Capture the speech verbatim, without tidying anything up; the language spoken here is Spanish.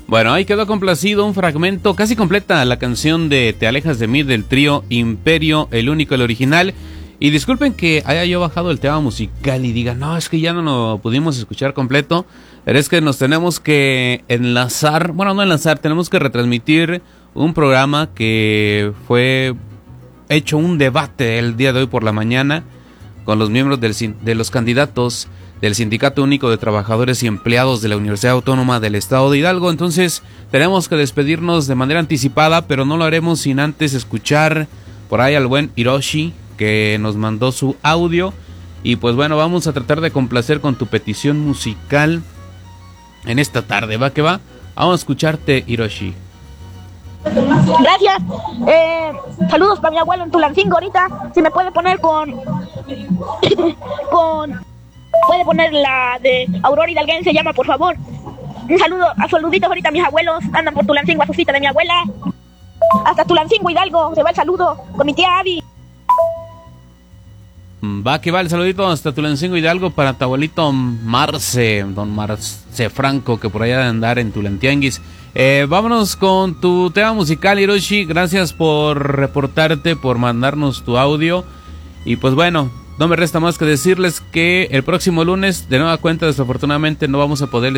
Bueno, ahí quedó complacido un fragmento casi completa, la canción de Te alejas de mí del trío Imperio, el único, el original. Y disculpen que haya yo bajado el tema musical y diga, no, es que ya no lo pudimos escuchar completo, pero es que nos tenemos que enlazar, bueno, no enlazar, tenemos que retransmitir un programa que fue hecho un debate el día de hoy por la mañana con los miembros del, de los candidatos del Sindicato Único de Trabajadores y Empleados de la Universidad Autónoma del Estado de Hidalgo. Entonces tenemos que despedirnos de manera anticipada, pero no lo haremos sin antes escuchar por ahí al buen Hiroshi, que nos mandó su audio. Y pues bueno, vamos a tratar de complacer con tu petición musical en esta tarde. ¿Va que va? Vamos a escucharte, Hiroshi. Gracias. Eh, saludos para mi abuelo en Tulancingo ahorita. Si me puede poner con... con... Puede poner la de Aurora Hidalguense, llama por favor. Un saludo, a saluditos ahorita a mis abuelos. Andan por Tulancingo a su cita de mi abuela. Hasta Tulancingo, Hidalgo. Se va el saludo con mi tía Abby. Va que va el saludito hasta Tulancingo, Hidalgo, para tu abuelito Marce, don Marce Franco, que por allá de andar en Tulantianguis. Eh, vámonos con tu tema musical, Hiroshi. Gracias por reportarte, por mandarnos tu audio. Y pues bueno, no me resta más que decirles que el próximo lunes, de nueva cuenta, desafortunadamente no vamos a poder